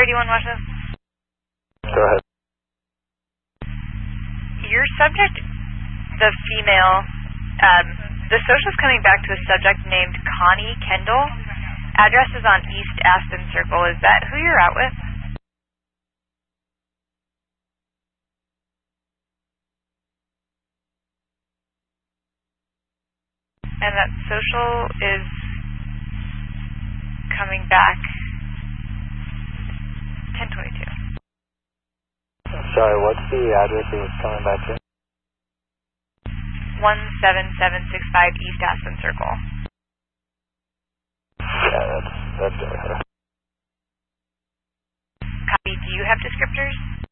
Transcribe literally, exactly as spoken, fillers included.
thirty-one Washington. Go ahead. Your subject, the female, um, the social's coming back to a subject named Connie Kendall. Address is on East Aspen Circle. Is that who you're out with? And that social is coming back ten twenty-two. Sorry, what's the address it was coming back to? one seven seven six five East Aspen Circle. Yeah, that's, that's her. Copy. Do you have descriptors?